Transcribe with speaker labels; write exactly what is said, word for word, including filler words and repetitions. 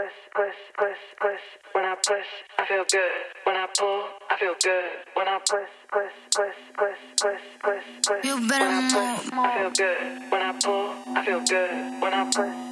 Speaker 1: push, push, push, push. When I push, I feel good. When I pull, I feel good. When I push, push, push, push, push, push, push.
Speaker 2: You
Speaker 1: When
Speaker 2: better
Speaker 1: I
Speaker 2: move,
Speaker 1: push, I feel good. When I pull, I feel good. When I push.